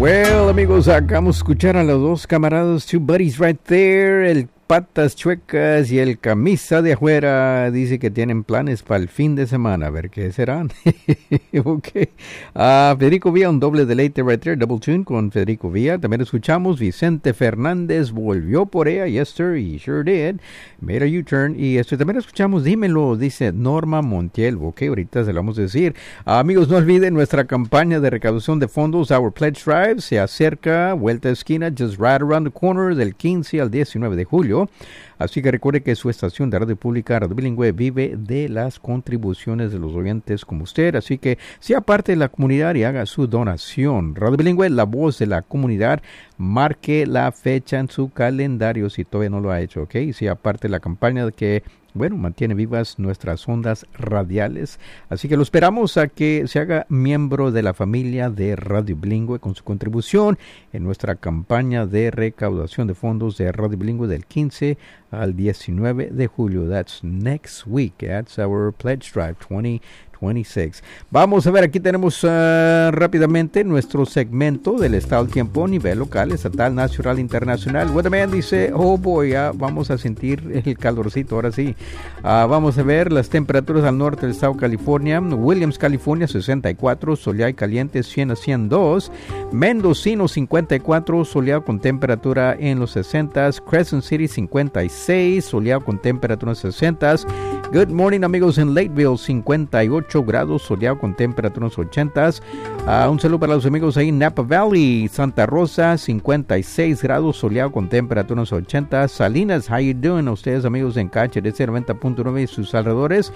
Well, amigos, acabamos de escuchar a los dos camaradas, Two Buddies Right There, el Patas Chuecas y el Camisa de Afuera. Dice que tienen planes para el fin de semana, a ver qué serán. Ok. Federico Villa, un doble deleite right there, double tune con Federico Villa. También escuchamos Vicente Fernández, volvió por ella, yes sir, he sure did, made a U-turn. Y también escuchamos Dímelo, dice Norma Montiel. Ok, ahorita se lo vamos a decir. Amigos, no olviden nuestra campaña de recaudación de fondos, Our Pledge Drive, se acerca, vuelta de esquina, just right around the corner, del 15 al 19 de julio. Así que recuerde que su estación de radio pública, Radio Bilingüe, vive de las contribuciones de los oyentes como usted. Así que sea parte de la comunidad y haga su donación. Radio Bilingüe, la voz de la comunidad. Marque la fecha en su calendario si todavía no lo ha hecho, ¿ok? Sea parte de la campaña que, bueno, mantiene vivas nuestras ondas radiales. Así que lo esperamos a que se haga miembro de la familia de Radio Bilingüe con su contribución en nuestra campaña de recaudación de fondos de Radio Bilingüe del 15 al 19 de julio. That's next week. That's our pledge drive 2026. Vamos a ver, aquí tenemos rápidamente nuestro segmento del estado del tiempo, nivel local, estatal, nacional, internacional. Weatherman dice, oh boy, ya vamos a sentir el calorcito, ahora sí. Vamos a ver las temperaturas al norte del estado de California. Williams, California, 64, soleado y caliente, 100 a 102. Mendocino, 54, soleado con temperatura en los 60. Crescent City, 56, soleado con temperatura en los 60. Good morning, amigos, en Lakeville, 58 grados, soleado con temperatura en los 80. Un saludo para los amigos ahí en Napa Valley. Santa Rosa, 56 grados, soleado con temperatura en los 80. Salinas, how you doing? A ustedes, amigos, en KHDC 90.9 y sus alrededores.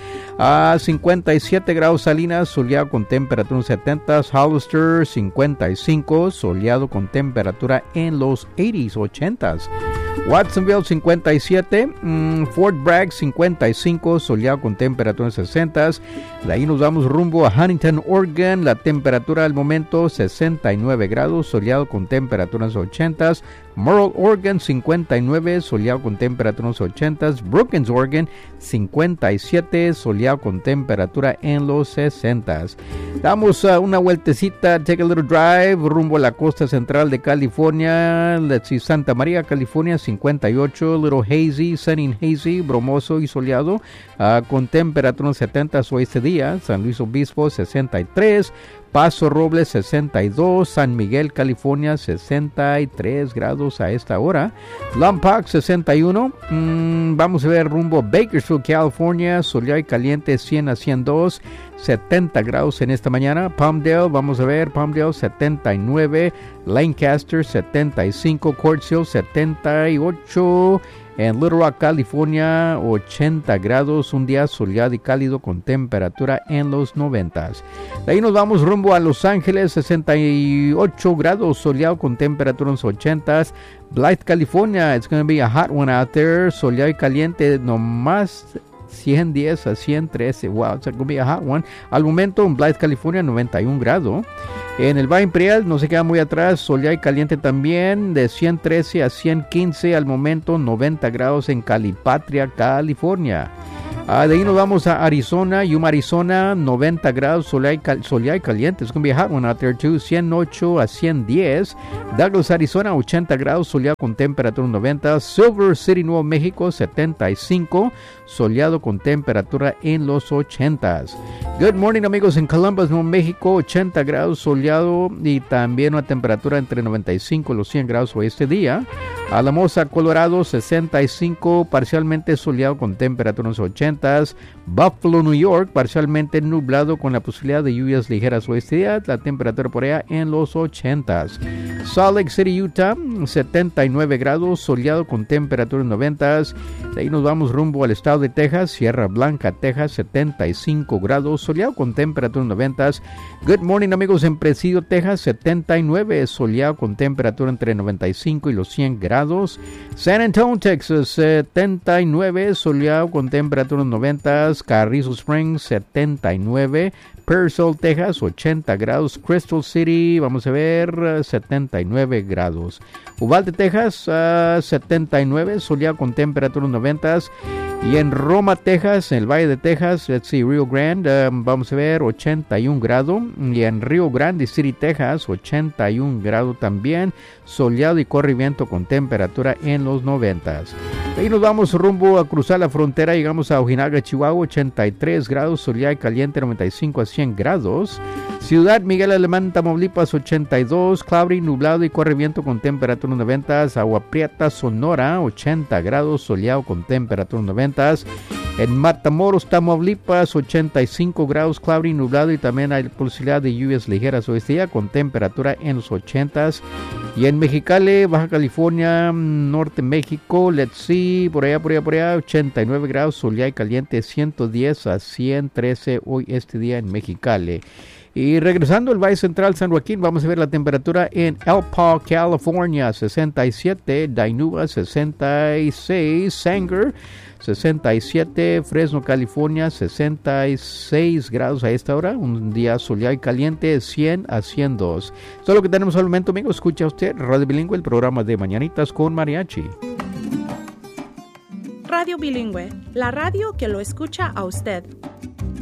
57 grados Salinas, soleado con temperatura en los 70. Hollister, 55, soleado con temperatura en los 80s, 80s. Watsonville, 57, Fort Bragg, 55, soleado con temperatura en 60. De ahí nos vamos rumbo a Huntington, Oregon. La temperatura al momento 69 grados, soleado con temperatura en los 80. Merle, Oregon, 59, soleado con temperatura en los 80. Brookings, Oregon, 57, soleado con temperatura en los 60. Damos una vueltecita, take a little drive, rumbo a la costa central de California. Let's see, Santa María, California, 58, little hazy, sunny and hazy, bromoso y soleado, con temperatura en 70 o este día. San Luis Obispo, 63. Paso Robles, 62. San Miguel, California, 63 grados a esta hora. Lompoc, 61. Vamos a ver rumbo a Bakersfield, California, soleado y caliente, 100 a 102. 70 grados en esta mañana. Palmdale, vamos a ver, Palmdale, 79. Lancaster, 75. Quartzville, 78. En Little Rock, California, 80 grados, un día soleado y cálido con temperatura en los 90. De ahí nos vamos rumbo a Los Ángeles, 68 grados, soleado con temperatura en los 80. Blythe, California, it's going to be a hot one out there, soleado y caliente, nomás 110 a 113. Wow, it's going to be a hot one. Al momento en Blythe, California, 91 grados. En el Valle Imperial no se queda muy atrás, soleado y caliente también, de 113 a 115 al momento, 90 grados en Calipatria, California. De ahí nos vamos a Arizona, Yuma, Arizona, 90 grados, soleado y caliente. It's going to be a hot one out there too, 108 a 110. Douglas, Arizona, 80 grados, soleado con temperatura 90. Silver City, Nuevo México, 75, soleado con temperatura en los 80s. Good morning, amigos, en Columbus, Nuevo México, 80 grados, soleado y también una temperatura entre 95 y los 100 grados hoy este día. Alamosa, Colorado, 65, parcialmente soleado con temperatura en los 80s. Buffalo, New York, parcialmente nublado con la posibilidad de lluvias ligeras hoy este día. La temperatura por allá en los 80s. Salt Lake City, Utah, 79 grados, soleado con temperatura en 90s. De ahí nos vamos rumbo al estado de Texas, Sierra Blanca, Texas, 75 grados, soleado con temperatura en 90s. Good morning, amigos, en Presidio, Texas, 79, soleado con temperatura entre 95 y los 100 grados. San Antonio, Texas, 79, soleado con temperatura en 90s. Carrizo Springs, 79. Pearsall, Texas, 80 grados. Crystal City, vamos a ver, 79 grados. Uvalde, Texas, 79, soleado con temperatura en 90s. Y en Roma, Texas, en el Valle de Texas, Rio Grande, vamos a ver 81 grados. Y en Rio Grande City, Texas, 81 grados también. Soleado y corre viento con temperatura en los 90. Ahí nos vamos rumbo a cruzar la frontera. Llegamos a Ojinaga, Chihuahua, 83 grados. Soleado y caliente, 95 a 100 grados. Ciudad Miguel Alemán, Tamaulipas, 82. Cloudy, nublado y corre viento con temperatura 90. Agua Prieta, Sonora, 80 grados. Soleado con temperatura 90. En Matamoros, Tamaulipas, 85 grados, cloudy, nublado y también hay posibilidad de lluvias ligeras hoy día con temperatura en los 80s. Y en Mexicali, Baja California, Norte México, let's see, por allá, 89 grados, soleado y caliente, 110 a 113 hoy este día en Mexicali. Y regresando al Valle Central San Joaquín, vamos a ver la temperatura en El Paso, California, 67, Dinuba, 66, Sanger, 67, Fresno, California, 66 grados a esta hora, un día soleado y caliente, 100 a 102. Esto es lo que tenemos al momento, amigo. Escucha usted Radio Bilingüe, el programa de Mañanitas con Mariachi. Radio Bilingüe, la radio que lo escucha a usted.